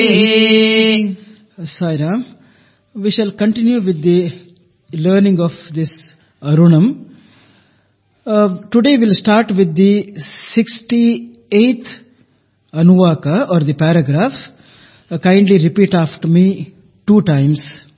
Sairam, we shall continue with the learning of this Arunam. Today we'll start with the 68th Anuvaka or the paragraph. Kindly repeat after me 2 times.